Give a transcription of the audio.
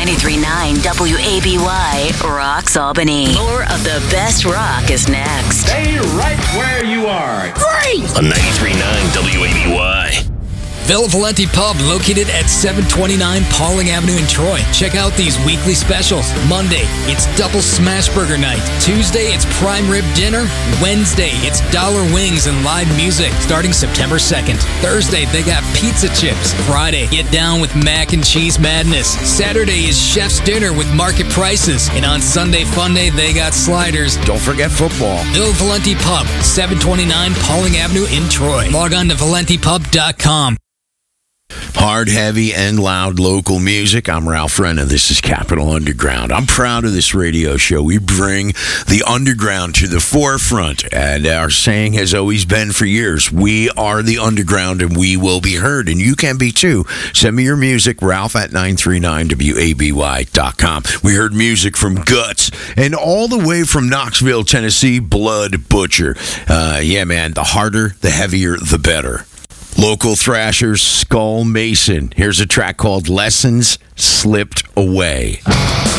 93.9 WABY rocks Albany. More of the best rock is next. Stay right where you are. Great! On 93.9 WABY. Villa Valenti Pub, located at 729 Pauling Avenue in Troy. Check out these weekly specials. Monday, it's Double Smash Burger Night. Tuesday, it's Prime Rib Dinner. Wednesday, it's Dollar Wings and live music starting September 2nd. Thursday, they got pizza chips. Friday, get down with mac and cheese madness. Saturday is Chef's Dinner with market prices. And on Sunday Fun Day, they got sliders. Don't forget football. Villa Valenti Pub, 729 Pauling Avenue in Troy. Log on to valentipub.com. Hard, heavy, and loud local music. I'm Ralph Renna. This is Capital Underground. I'm proud of this radio show. We bring the underground to the forefront, and our saying has always been for years, we are the underground and we will be heard, and you can be too. Send me your music, Ralph at 939WABY.com. We heard music from Guts, and all the way from Knoxville, Tennessee, Blood Butcher. Yeah, man, the harder, the heavier, the better. Local thrashers, Skull Mason. Here's a track called Lessons Slipped Away.